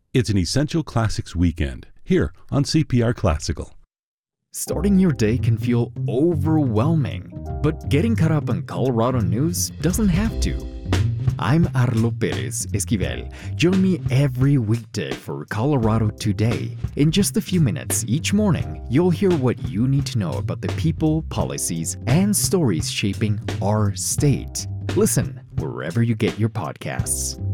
It's an Essential Classics weekend here on CPR Classical. Starting your day can feel overwhelming, but getting caught up on Colorado news doesn't have to. I'm Arlo Perez Esquivel. Join me every weekday for Colorado Today. In just a few minutes each morning, you'll hear what you need to know about the people, policies, and stories shaping our state. Listen wherever you get your podcasts.